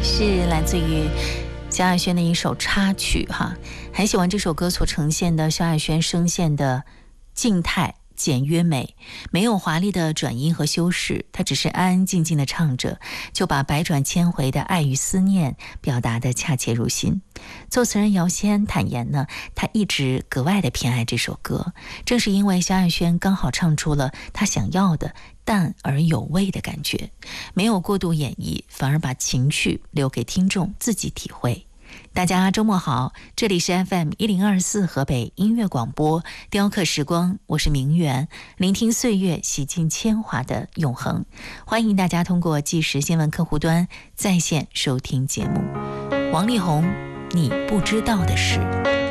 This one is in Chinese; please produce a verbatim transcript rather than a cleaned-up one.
是来自于萧亚轩的一首插曲哈，很喜欢这首歌所呈现的萧亚轩声线的静态简约美，没有华丽的转音和修饰，他只是安安静静的唱着，就把百转千回的爱与思念表达得恰切入心。作词人姚谦坦言呢，他一直格外的偏爱这首歌，正是因为萧亚轩刚好唱出了他想要的淡而有味的感觉，没有过度演绎，反而把情绪留给听众自己体会。大家周末好，这里是 F M 一零二四河北音乐广播雕刻时光，我是明媛，聆听岁月洗尽铅华的永恒。欢迎大家通过即时新闻客户端在线收听节目。王力宏，你不知道的事。